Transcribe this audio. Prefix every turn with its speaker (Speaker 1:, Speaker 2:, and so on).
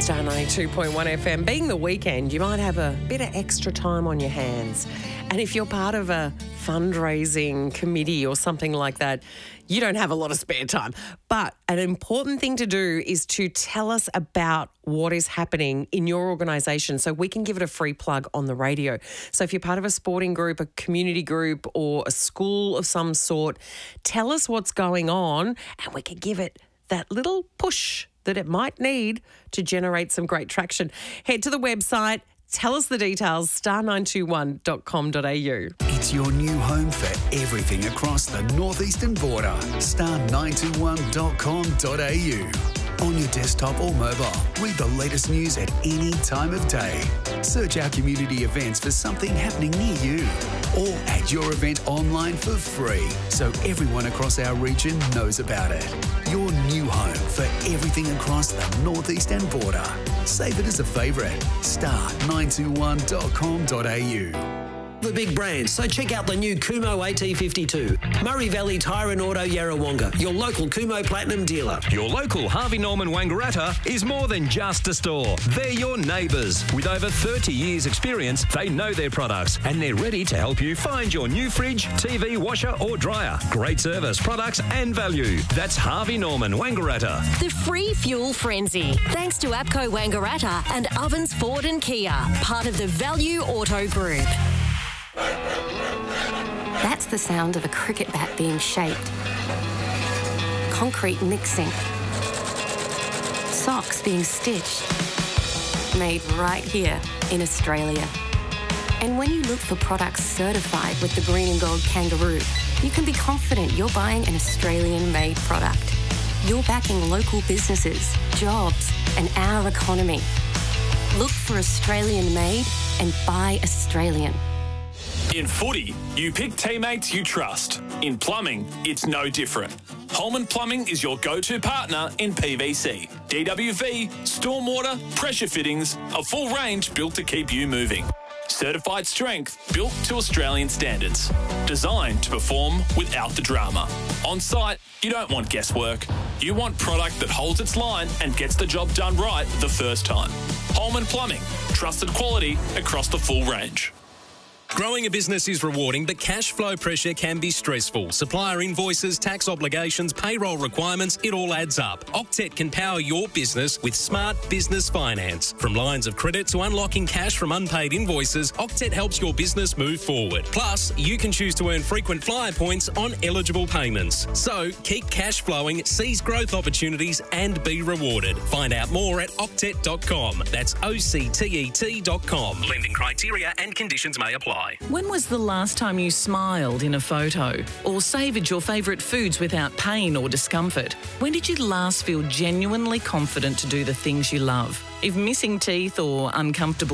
Speaker 1: Star 92.1 FM. Being the weekend, you might have a bit of extra time on your hands. And if you're part of a fundraising committee or something like that, you don't have a lot of spare time. But an important thing to do is to tell us about what is happening in your organisation so we can give it a free plug on the radio. So if you're part of a sporting group, a community group or a school of some sort, tell us what's going on and we can give it that little push that it might need to generate some great traction. Head to the website, tell us the details, star921.com.au.
Speaker 2: It's your new home for everything across the northeastern border. Star921.com.au. On your desktop or mobile, read the latest news at any time of day. Search our community events for something happening near you. Or add your event online for free so everyone across our region knows about it. Your new home for everything across the northeastern border. Save it as a favourite. Star921.com.au.
Speaker 3: The big brands, so check out the new Kumo AT52. Murray Valley Tyre and Auto Yarrawonga, your local Kumo Platinum dealer.
Speaker 4: Your local Harvey Norman Wangaratta is more than just a store. They're your neighbours. With over 30 years experience, they know their products and they're ready to help you find your new fridge, TV, washer or dryer. Great service, products and value. That's Harvey Norman Wangaratta.
Speaker 5: The free fuel frenzy. Thanks to APCO Wangaratta and Ovens Ford and Kia, part of the Value Auto Group.
Speaker 6: That's the sound of a cricket bat being shaped. Concrete mixing. Socks being stitched. Made right here in Australia. And when you look for products certified with the Green and Gold Kangaroo, you can be confident you're buying an Australian-made product. You're backing local businesses, jobs, and our economy. Look for Australian-made and buy Australian.
Speaker 7: In footy, you pick teammates you trust. In plumbing, it's no different. Holman Plumbing is your go-to partner in PVC, DWV, stormwater, pressure fittings, a full range built to keep you moving. Certified strength built to Australian standards. Designed to perform without the drama. On site, you don't want guesswork. You want product that holds its line and gets the job done right the first time. Holman Plumbing, trusted quality across the full range.
Speaker 8: Growing a business is rewarding, but cash flow pressure can be stressful. Supplier invoices, tax obligations, payroll requirements, it all adds up. Octet can power your business with smart business finance. From lines of credit to unlocking cash from unpaid invoices, Octet helps your business move forward. Plus, you can choose to earn frequent flyer points on eligible payments. So, keep cash flowing, seize growth opportunities and be rewarded. Find out more at octet.com. That's OCTET.com. Lending criteria and conditions may apply.
Speaker 9: When was the last time you smiled in a photo or savoured your favourite foods without pain or discomfort? When did you last feel genuinely confident to do the things you love? If missing teeth or uncomfortable